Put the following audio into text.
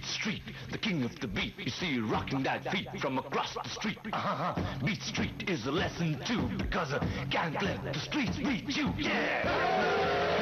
Beat Street, the king of the beat. You see, rocking that beat from across the street. Beat Street is a lesson too, because I can't let the streets beat you. Yeah!